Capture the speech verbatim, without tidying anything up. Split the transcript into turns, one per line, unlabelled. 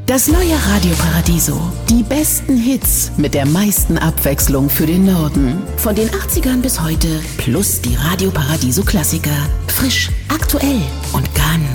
Das neue Radio Paradiso. Die besten Hits mit der meisten Abwechslung für den Norden. Von den achtzigern bis heute. Plus die Radio Paradiso Klassiker. Frisch, aktuell und ganz